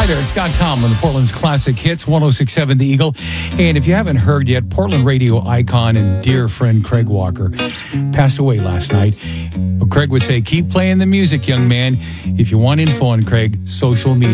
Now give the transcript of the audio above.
Hi there, it's Scott Tomlin, Portland's Classic Hits, 106.7 The Eagle. And if you haven't heard yet, Portland radio icon and dear friend Craig Walker passed away last night. But Craig would say, keep playing the music, young man. If you want info on Craig, social media.